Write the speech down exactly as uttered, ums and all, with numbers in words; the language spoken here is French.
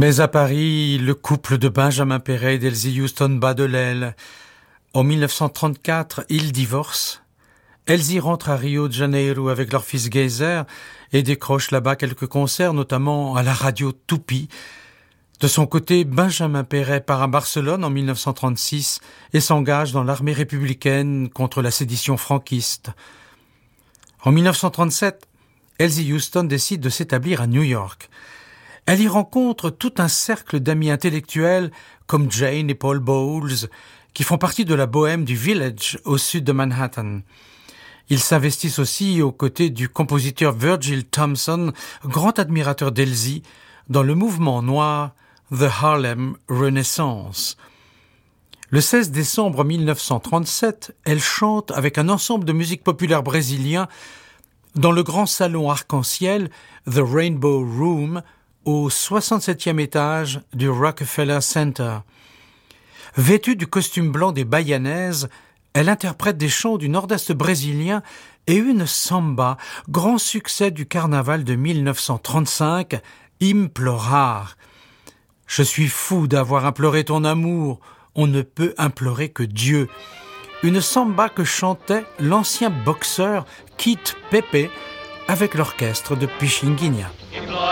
Mais à Paris, le couple de Benjamin Perret et d'Elsie Houston bat de l'aile. En mille neuf cent trente-quatre, ils divorcent. Elsie rentre à Rio de Janeiro avec leur fils Geyser et décroche là-bas quelques concerts, notamment à la radio Tupi. De son côté, Benjamin Perret part à Barcelone en mille neuf cent trente-six et s'engage dans l'armée républicaine contre la sédition franquiste. En mille neuf cent trente-sept, Elsie Houston décide de s'établir à New York. Elle y rencontre tout un cercle d'amis intellectuels comme Jane et Paul Bowles, qui font partie de la bohème du Village au sud de Manhattan. Ils s'investissent aussi aux côtés du compositeur Virgil Thompson, grand admirateur d'Elsie, dans le mouvement noir The Harlem Renaissance. Le seize décembre mille neuf cent trente-sept, elle chante avec un ensemble de musique populaire brésilien dans le grand salon arc-en-ciel The Rainbow Room au soixante-septième étage du Rockefeller Center. Vêtue du costume blanc des Baianaises, elle interprète des chants du nord-est brésilien et une samba, grand succès du carnaval de mille neuf cent trente-cinq, Implorar. Je suis fou d'avoir imploré ton amour, on ne peut implorer que Dieu. Une samba que chantait l'ancien boxeur Kit Pepe avec l'orchestre de Pichinguinha.